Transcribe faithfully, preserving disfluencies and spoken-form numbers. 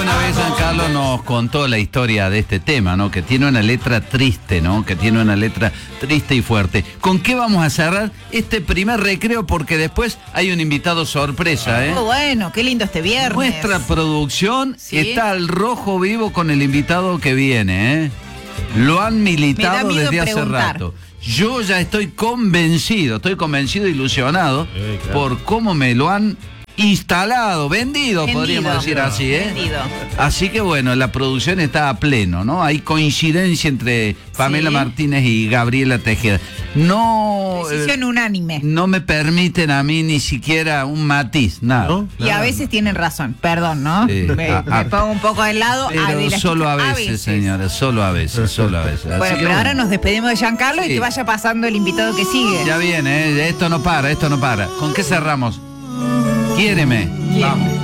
Alguna vez Giancarlo nos contó la historia de este tema, ¿no? Que tiene una letra triste, ¿no? Que tiene una letra triste y fuerte. ¿Con qué vamos a cerrar este primer recreo? Porque después hay un invitado sorpresa, ¿eh? Oh, bueno, qué lindo este viernes. Nuestra producción ¿Sí? está al rojo vivo con el invitado que viene, ¿eh? Lo han militado desde hace preguntar. rato. Yo ya estoy convencido, estoy convencido e ilusionado Sí, claro. por cómo me lo han instalado, vendido, Vendido. podríamos decir así, ¿eh? Vendido. Así que bueno, la producción está a pleno, ¿no? Hay coincidencia entre Pamela Sí. Martínez y Gabriela Tejeda. No, Decisión eh, unánime. no me permiten a mí ni siquiera un matiz, nada. ¿No? Y a veces tienen razón, perdón, ¿no? Sí. Me, Ah, me ah. pongo un poco del lado. Pero ah, de la solo a chica, veces, señores, solo a veces, solo a veces. Así Bueno, que pero ahora nos despedimos de Giancarlo Sí. y que vaya pasando el invitado que sigue. Ya viene, ¿eh? Esto no para, esto no para. ¿Con qué cerramos? Quiéreme. Bien. Vamos.